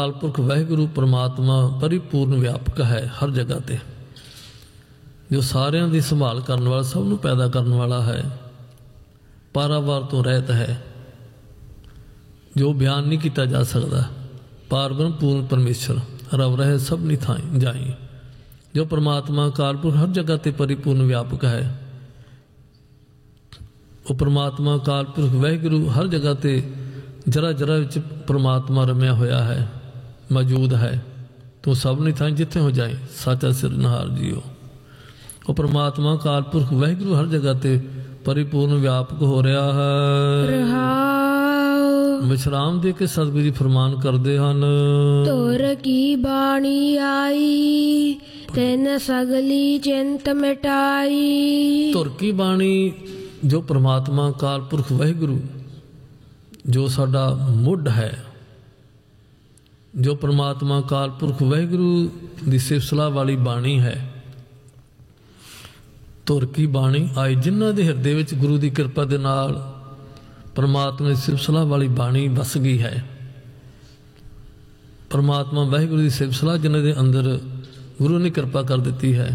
ਅਕਾਲ ਪੁਰਖ ਵਾਹਿਗੁਰੂ परमात्मा परिपूर्ण व्यापक है हर जगह ते, जो सारिਆਂ ਦੀ संभाल करने वाला, सब ਨੂੰ पैदा करने वाला है, पारावार तो रहत है, जो बयान नहीं किया जा सकता। पारब्रह्म पूर्ण परमेश्वर रब रहे सब निथाई जाई, जो परमात्मा अकाल पुरख हर जगह ते परिपूर्ण व्यापक है। वो परमात्मा अकाल पुरख वाहिगुरू हर जगह ते जरा जरा विच परमात्मा रमिया होया है, मौजूद है। तू सब नहीं था जिथे हो जाए साचा सिरनहार जियो। वो परमात्मा अकाल पुरख वाहिगुरू हर जगह ते परिपूर्ण व्यापक हो रहा है। विश्राम दे के सतगुरु जी फरमान करते हैं, तुर की बाणी आई तेन सगली चिंत मिटाई। तुर की बाणी जो परमात्मा अकाल पुरख वाहिगुरू जो साडा मुढ़ है, जो परमात्मा अकाल पुरख वाहिगुरू दी सिफत सलाह वाली बाणी है। तुर की बाणी आई जिन्हां दे हिरदे विच गुरु की कृपा दे नाल परमात्मा की सिफत सलाह वाली बाणी बस गई है। परमात्मा वाहिगुरू की सिफत सलाह जिन्हां दे अंदर गुरु ने कृपा कर दी है।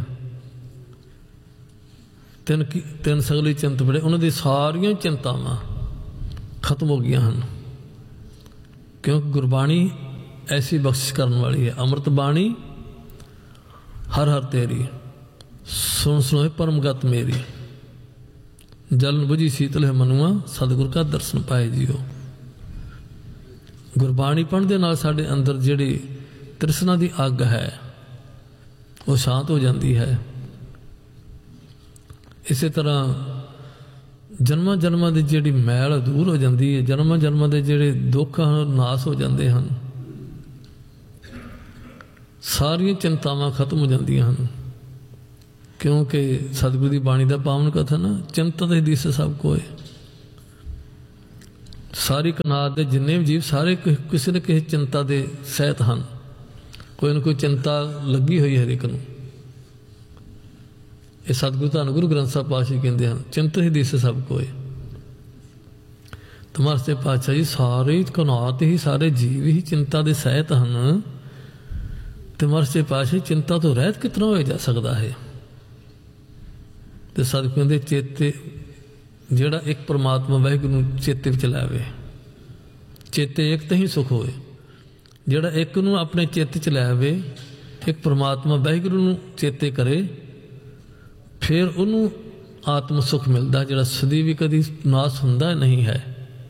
तीन सगली चिंत बड़े, उन्होंने सारियां चिंतावां खत्म हो गई हैं, क्योंकि गुरबाणी ऐसी बख्शिश करने वाली है। अमृत बाणी हर हर तेरी, सुन सुनोए परमगत मेरी। जलन बुझी शीतल है मनुआ, सतगुर का दर्शन पाए जियो। गुरबाणी पढ़ने दे नाल साडे अंदर जिहड़ी तृष्णा दी अग है वो शांत हो जाती है। इसे तरह जन्मां जन्मां दी जिहड़ी मैल दूर हो जाती है, जन्मां जन्मां दे जिहड़े दुख नाश हो जाते हैं, सारियां चिंतावां खत्म हो जांदियां हैं। क्योंकि सतगुरु की बाणी का पावन कथन, चिंता ते दिस सब कोय। सारी कनात के जिन्ने भी जीव सारे किसी न किसी चिंता के सहित हैं, कोई ना कोई चिंता लगी हुई है हर एक नूं। ये सतगुरु धन गुरु ग्रंथ साहब पातशाह कहते हैं, चिंता ही दिस सब कोय। तुम्हारे पातशाह जी सारे कनात ही सारे जीव ही चिंता के सहित हैं। तुम्हारे पातशाह चिंता तो रहत कितना हो जा सकता है। तो सतगुरु कहते चेते जिहड़ा एक परमात्मा वाहिगुरू चेते विच लावे, चेते एक तो ही सुख होए। जिहड़ा एक नूं अपने चेते च लावे, एक परमात्मा वाहिगुरू नूं चेते करे, फिर उन्होंने आत्म सुख मिलता, जिहड़ा सदी भी कभी नाश हुंदा नहीं है।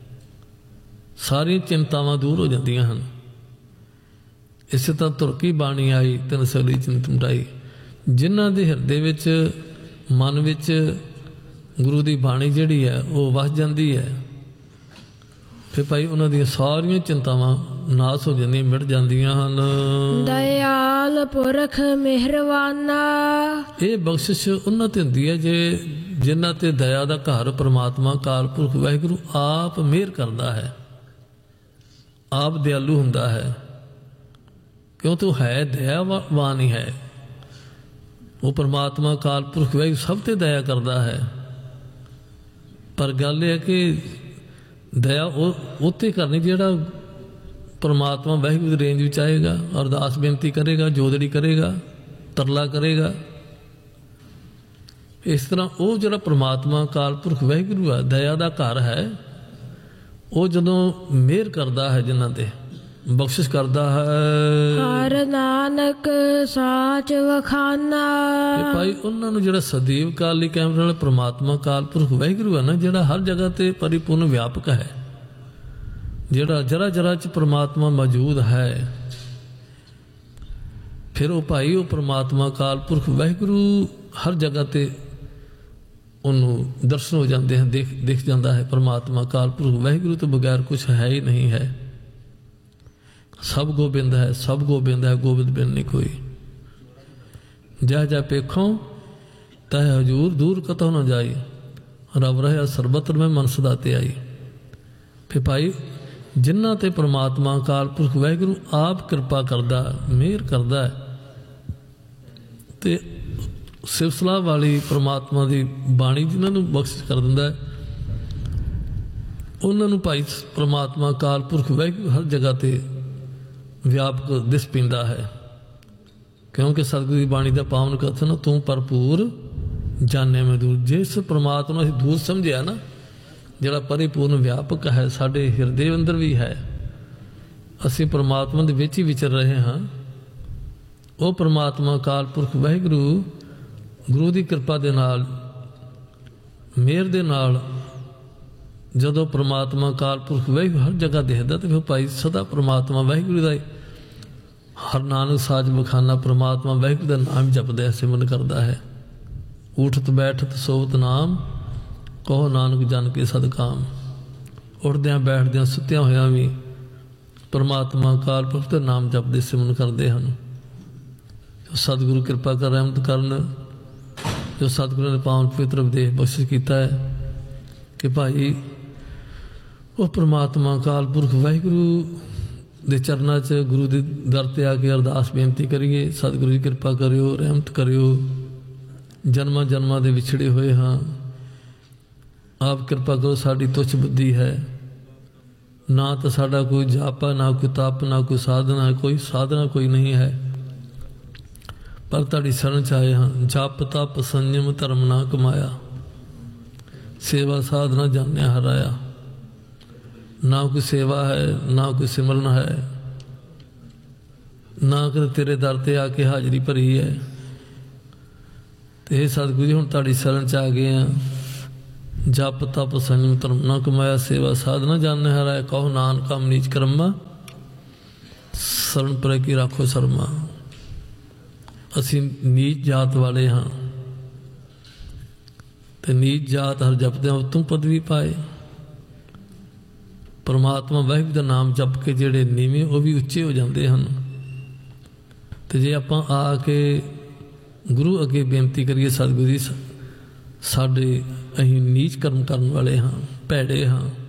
सारी चिंतावां दूर हो जांदियां हन। इसे तरह तुर की बाणी आई तिन सगली चिंत मिटाई। जिन्हां दे हिरदे विच मन विच गुरु की बाणी जिहड़ी है वो वस जाती है, फिर भाई उन्हां दी सारियां चिंतावां नाश हो जांदियां, मिट जांदियां हन। दयाल पुरख मेहरबाना, ये बख्शिश उन्हां ते हुंदी है जे जिन्हां ते दया दा घर परमात्मा अकाल पुरख वाहिगुरू आप मेहर करदा है, आप दयालु हुंदा है। क्यों तो है दयावान ही है। वो परमात्मा अकाल पुरख वाहिगुरू सब ते दया करदा है। पर गल यह है कि दया उत्ते करनी जिहड़ा परमात्मा वाहिगुरू की रेंज में आएगा, अरदास बेनती करेगा, जोदड़ी करेगा, तरला करेगा। इस तरह वो जिहड़ा परमात्मा अकाल पुरख वाहिगुरू है, दया का घर है, वो जदों मेहर करता है, जिन्हां ते बख्शिश करता है। हर नानक साच वखाना, भाई उन्होंने जिहड़ा सदैव काली कैमरे वाला परमात्मा अकाल पुरख वाहिगुरू है ना, जिहड़ा हर जगह ते परिपूर्ण व्यापक है, जिहड़ा जरा जरा च परमात्मा मौजूद है। फिर वो भाई वो परमात्मा अकाल पुरख वाहिगुरू हर जगह ते उन्होंने दर्शन हो जाते हैं, दिख जाता है। परमात्मा अकाल पुरख वाहिगुरू तो बगैर कुछ है ही नहीं है। सब गोबिंद है, सब गोबिंद है, गोबिंद बिन नहीं कोई। जह जह पेखों तह हजूर दूर कतौ न जाई, रब रहे सरबत्र में मन सदाते आई। फिर भाई जिन्हां ते परमात्मा अकाल पुरख वाहिगुरू आप कृपा करदा, मेहर करदा है, ते सिफत सलाह वाली परमात्मा की बाणी जिन्हां नूं बख्शिश कर दिंदा है, उन्होंने भाई परमात्मा अकाल पुरख वाहिगुरू हर जगह ते ਵਿਆਪਕ ਦਿਸ ਪੈਂਦਾ ਹੈ, ਕਿਉਂਕਿ ਸਤਿਗੁਰੂ ਦੀ ਬਾਣੀ ਦਾ ਪਾਵਨ ਕਥਨ ਤੂੰ ਭਰਪੂਰ ਜਾਣੇ ਮੈਂ ਦੂਰ। ਜਿਸ ਪ੍ਰਮਾਤਮਾ ਨੂੰ ਅਸੀਂ ਦੂਰ ਸਮਝਿਆ ਨਾ, ਜਿਹੜਾ ਪਰਿਪੂਰਨ ਵਿਆਪਕ ਹੈ, ਸਾਡੇ ਹਿਰਦੇ ਅੰਦਰ ਵੀ ਹੈ, ਅਸੀਂ ਪ੍ਰਮਾਤਮਾ ਦੇ ਵਿੱਚ ਹੀ ਵਿਚਰ ਰਹੇ ਹਾਂ। ਉਹ ਪ੍ਰਮਾਤਮਾ ਅਕਾਲ ਪੁਰਖ ਵਾਹਿਗੁਰੂ ਗੁਰੂ ਦੀ ਕਿਰਪਾ ਦੇ ਨਾਲ, ਮਿਹਰ ਦੇ ਨਾਲ, ਜਦੋਂ ਪ੍ਰਮਾਤਮਾ ਅਕਾਲ ਪੁਰਖ ਵਾਹਿਗੁਰੂ ਹਰ ਜਗ੍ਹਾ ਦਿਖਦਾ ਤੇ ਫਿਰ ਭਾਈ ਸਦਾ ਪ੍ਰਮਾਤਮਾ ਵਾਹਿਗੁਰੂ ਦਾ ਹਰ ਨਾਨਕ ਸਾਜ ਬਖਾਨਾ ਪ੍ਰਮਾਤਮਾ ਵਾਹਿਗੁਰੂ ਦਾ ਨਾਮ ਜਪਦਾ, ਸਿਮਰਨ ਕਰਦਾ ਹੈ। ਉਠਤ ਬੈਠਤ ਸੋਵਤ ਨਾਮ, ਕਹੋ ਨਾਨਕ ਜਨ ਕੇ ਸਦਕਾਮ। ਉੱਠਦਿਆਂ ਬੈਠਦਿਆਂ ਸੁੱਤਿਆਂ ਹੋਇਆਂ ਵੀ ਪ੍ਰਮਾਤਮਾ ਅਕਾਲ ਪੁਰਖ ਦਾ ਨਾਮ ਜਪਦੇ ਸਿਮਰਨ ਕਰਦੇ ਹਨ। ਜੋ ਸਤਿਗੁਰੂ ਕਿਰਪਾ ਕਰ ਰਹਿਮਤ ਕਰਨ, ਜੋ ਸਤਿਗੁਰੂ ਨੇ ਪਾਵਨ ਪਵਿੱਤਰ ਉਪਦੇਸ਼ ਬਖਸ਼ਿਸ਼ ਕੀਤਾ ਹੈ ਕਿ ਭਾਈ ਉਹ ਪ੍ਰਮਾਤਮਾ ਅਕਾਲ ਪੁਰਖ ਵਾਹਿਗੁਰੂ ਦੇ ਚਰਨਾਂ 'ਚ ਗੁਰੂ ਦੇ ਦਰ 'ਤੇ ਆ ਕੇ ਅਰਦਾਸ ਬੇਨਤੀ ਕਰੀਏ, ਸਤਿਗੁਰੂ ਜੀ ਕਿਰਪਾ ਕਰਿਓ, ਰਹਿਮਤ ਕਰਿਓ। ਜਨਮਾਂ ਜਨਮਾਂ ਦੇ ਵਿਛੜੇ ਹੋਏ ਹਾਂ, ਆਪ ਕਿਰਪਾ ਕਰੋ। ਸਾਡੀ ਤੁੱਛ ਬੁੱਧੀ ਹੈ, ਨਾ ਤਾਂ ਸਾਡਾ ਕੋਈ ਜਾਪਾ, ਨਾ ਕੋਈ ਤਪ, ਨਾ ਕੋਈ ਸਾਧਨਾ, ਕੋਈ ਸਾਧਨਾ ਕੋਈ ਨਹੀਂ ਹੈ, ਪਰ ਤੁਹਾਡੀ ਸ਼ਰਨ 'ਚ ਆਏ ਹਾਂ। ਜਪ ਤਪ ਸੰਜਮ ਧਰਮ ਨਾ ਕਮਾਇਆ, ਸੇਵਾ ਸਾਧਨਾ ਜਾਣਿਆ ਹਰਾਇਆ। ਨਾ ਕੋਈ ਸੇਵਾ ਹੈ, ਨਾ ਕੋਈ ਸਿਮਰਨ ਹੈ, ਨਾ ਕਦੇ ਤੇਰੇ ਦਰ 'ਤੇ ਆ ਕੇ ਹਾਜ਼ਰੀ ਭਰੀ ਹੈ। ਤੇ ਇਹ ਸਤਿਗੁਰੂ ਜੀ ਹੁਣ ਤੁਹਾਡੀ ਸ਼ਰਨ 'ਚ ਆ ਗਏ ਹਾਂ। ਜਪ ਤਪ ਸੰਜਮ ਧਰਮ ਨਾ ਕਮਾਇਆ, ਸੇਵਾ ਸਾਧਨਾ ਜਾਣਿਆ ਹਰਾਇਆ। ਕਹੋ ਨਾਨਕ ਹਮ ਨੀਚ ਕਰਮਾ, ਸ਼ਰਨ ਪਰੇ ਕੀ ਰੱਖੋ ਸ਼ਰਮਾ। ਅਸੀਂ ਨੀਚ ਜਾਤ ਵਾਲੇ ਹਾਂ, ਤੇ ਨੀਚ ਜਾਤ ਹਰ ਜਪਦਿਆਂ ਉਤੋਂ ਪਦਵੀ ਪਾਏ। ਪਰਮਾਤਮਾ ਵਾਹਿਗੁਰੂ ਦਾ ਨਾਮ ਜਪ ਕੇ ਜਿਹੜੇ ਨੀਵੇਂ ਉਹ ਵੀ ਉੱਚੇ ਹੋ ਜਾਂਦੇ ਹਨ। ਤੇ ਜੇ ਆਪਾਂ ਆ ਕੇ ਗੁਰੂ ਅੱਗੇ ਬੇਨਤੀ ਕਰੀਏ, ਸਤਿਗੁਰੂ ਜੀ ਸਾਡੇ ਅਸੀਂ ਨੀਚ ਕਰਮ ਕਰਨ ਵਾਲੇ ਹਾਂ, ਭੈੜੇ ਹਾਂ,